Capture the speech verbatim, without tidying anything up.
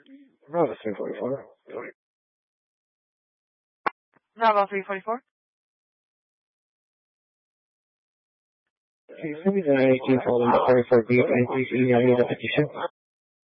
Bravo three forty-four. Bravo three forty-four. Okay, send me the I D following the forty-four brief and please email me the petition.